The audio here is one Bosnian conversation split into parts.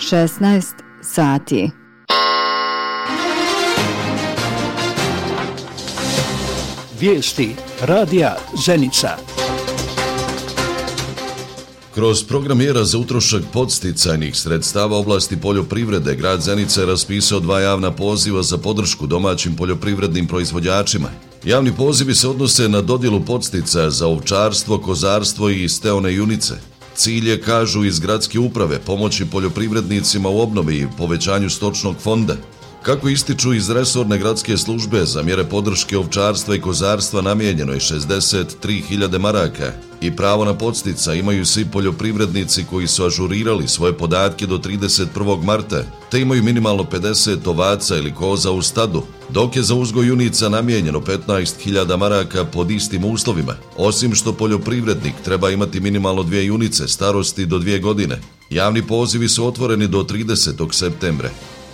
16 sati. Vijesti radija Zenica. Kroz program mjera za utrošak podsticajnih sredstava oblasti poljoprivrede, grad Zenica je raspisao 2 javna poziva za podršku domaćim poljoprivrednim proizvođačima. Javni pozivi se odnose na dodjelu podsticaja za ovčarstvo, kozarstvo i steone junice. Cilj je, kažu iz gradske uprave, pomoći poljoprivrednicima u obnovi i povećanju stočnog fonda. Kako ističu iz resorne gradske službe, za mjere podrške ovčarstva i kozarstva namijenjeno je 63.000 maraka i pravo na podsticaj imaju svi poljoprivrednici koji su ažurirali svoje podatke do 31. marta, te imaju minimalno 50 ovaca ili koza u stadu, dok je za uzgoj junica namijenjeno 15.000 maraka pod istim uslovima, osim što poljoprivrednik treba imati minimalno 2 junice starosti do 2 godine. Javni pozivi su otvoreni do 30. septembra.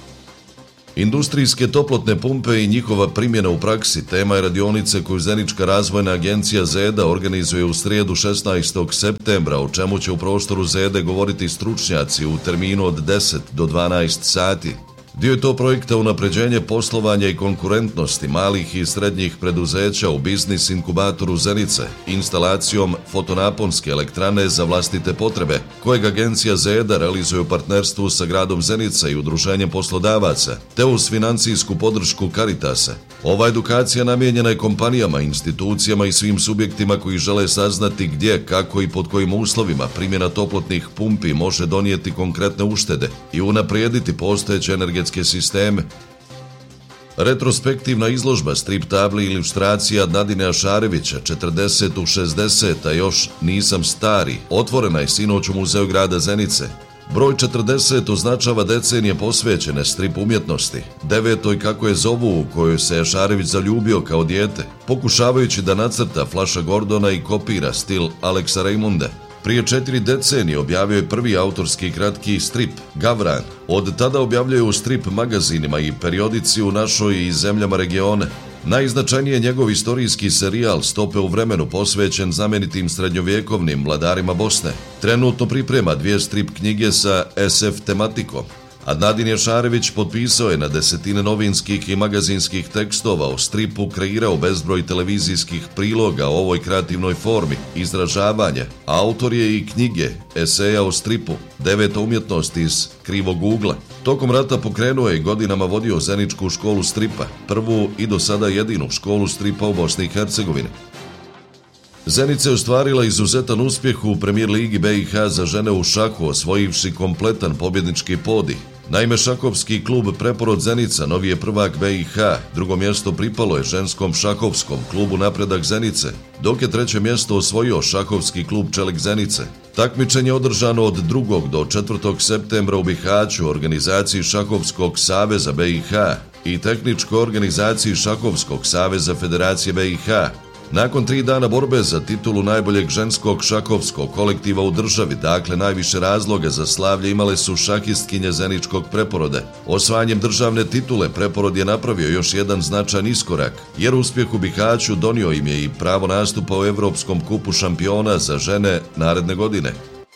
Industrijske toplotne pumpe i njihova primjena u praksi tema je radionice koju Zenička razvojna agencija ZEDA organizuje u srijedu 16. septembra, o čemu će u prostoru ZEDA govoriti stručnjaci u terminu od 10 do 12 sati. Dio je to projekta unapređenje poslovanja i konkurentnosti malih i srednjih preduzeća u biznis inkubatoru Zenice, instalacijom fotonaponske elektrane za vlastite potrebe, kojeg agencija ZEDA realizuje u partnerstvu sa gradom Zenica i udruženjem poslodavaca, te uz financijsku podršku Caritasa. Ova edukacija namijenjena je kompanijama, institucijama i svim subjektima koji žele saznati gdje, kako i pod kojim uslovima primjena toplotnih pumpi može donijeti konkretne uštede i unaprijediti postojeće energetske sisteme. Retrospektivna izložba strip tabli i ilustracija Nadine Ašarevića 40 u 60, a još nisam stari, otvorena je sinoć u Muzeju grada Zenice. Broj 40 označava decenije posvećene strip umjetnosti, 9. kako je zovu u kojoj se Ašarević zaljubio kao dijete, pokušavajući da nacrta Flasha Gordona i kopira stil Alexa Raymonda. Prije 4 decenije objavio je prvi autorski kratki strip, Gavran. Od tada objavljuje u strip magazinima i periodici u našoj i zemljama regiona. Najznačajniji je njegov istorijski serijal Stope u vremenu posvećen znamenitim srednjovjekovnim vladarima Bosne. Trenutno priprema 2 strip knjige sa SF tematikom. Nadin Ašarević potpisao je na desetine novinskih i magazinskih tekstova o stripu, kreirao bezbroj televizijskih priloga o ovoj kreativnoj formi izražavanja. Autor je i knjige, eseja o stripu, 9. umjetnost iz krivog ugla. Tokom rata pokrenuo je i godinama vodio Zeničku školu stripa, prvu i do sada jedinu školu stripa u Bosni i Hercegovini. Zenica je ostvarila izuzetan uspjeh u Premijer ligi BiH za žene u šahu, osvojivši kompletan pobjednički podij. Naime, šahovski klub Preporod Zenica novi je prvak BiH, drugo mjesto pripalo je ženskom šahovskom klubu Napredak Zenice, dok je 3. mjesto osvojio šahovski klub Čelik Zenice. Takmičenje je održano od 2. do 4. septembra u Bihaću u organizaciji Šahovskog saveza BiH i tehničkoj organizaciji Šahovskog saveza Federacije BiH. Nakon 3 dana borbe za titulu najboljeg ženskog šahovskog kolektiva u državi, dakle najviše razloga za slavlje imale su šahistkinje Zeničkog Preporoda. Osvajanjem državne titule Preporod je napravio još jedan značajan iskorak, jer uspjeh u Bihaću donio im je i pravo nastupa u Evropskom kupu šampiona za žene naredne godine.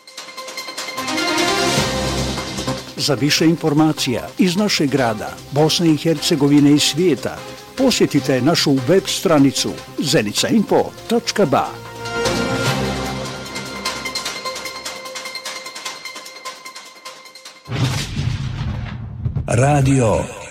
Za više informacija iz našeg grada, Bosne i Hercegovine i svijeta, posjetite našu web stranicu zenicainfo.ba. Radio